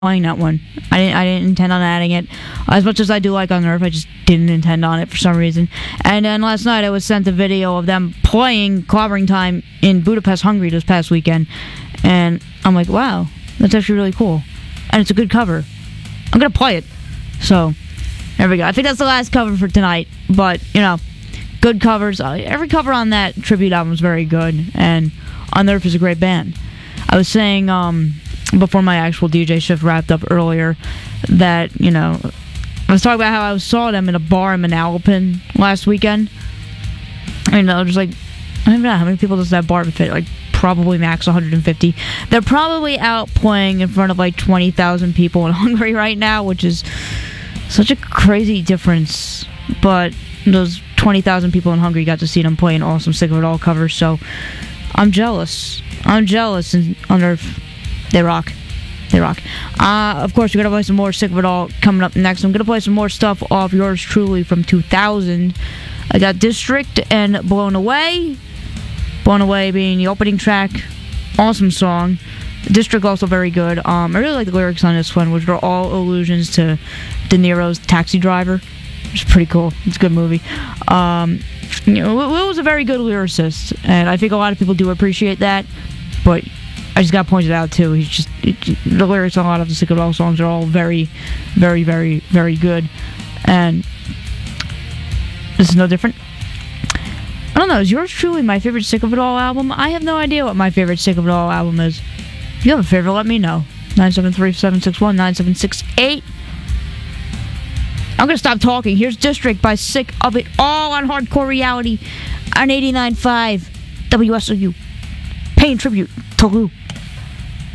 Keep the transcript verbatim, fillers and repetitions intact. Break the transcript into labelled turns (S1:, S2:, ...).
S1: playing that one. I didn't. I didn't intend on adding it. As much as I do like Unnerve, I just didn't intend on it for some reason. And then last night I was sent a video of them playing Clobbering Time in Budapest, Hungary this past weekend, and I'm like, wow, that's actually really cool, and it's a good cover. I'm gonna play it. So there we go. I think that's the last cover for tonight. But you know, good covers. Uh, every cover on that tribute album is very good, and Unnerve is a great band. I was saying um. before my actual D J shift wrapped up earlier, that, you know, I was talking about how I saw them in a bar in Manalapan last weekend. I know, just like, I don't know how many people does that bar fit, like, probably max one hundred fifty. They're probably out playing in front of, like, twenty thousand people in Hungary right now, which is such a crazy difference. But those twenty thousand people in Hungary got to see them play an awesome Sick of It All cover, so I'm jealous. I'm jealous, and Unnerve, They rock. They rock. Uh, of course, we're going to play some more Sick of It All coming up next. I'm going to play some more stuff off Yours Truly from two thousand. I got District and Blown Away. Blown Away being the opening track. Awesome song. District also very good. Um, I really like the lyrics on this one, which are all allusions to De Niro's Taxi Driver, which is pretty cool. It's a good movie. Um, you know, Will was a very good lyricist, and I think a lot of people do appreciate that, but I just got pointed out too. He's just it, the lyrics on a lot of the Sick of It All songs are all very, very, very, very good, and this is no different. I don't know. Is Yours Truly my favorite Sick of It All album? I have no idea what my favorite Sick of It All album is. If you have a favorite, let me know. nine seven three, seven six one, nine seven six eight. I'm gonna stop talking. Here's District by Sick of It All on Hardcore Reality on eighty-nine point five W S O U. Paying tribute to Lou.